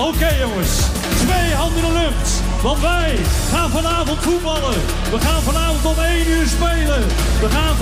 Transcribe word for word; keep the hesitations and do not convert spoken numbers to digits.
Oké okay, jongens, twee handen in de lucht. Want wij gaan vanavond voetballen. We gaan vanavond om één uur spelen. We gaan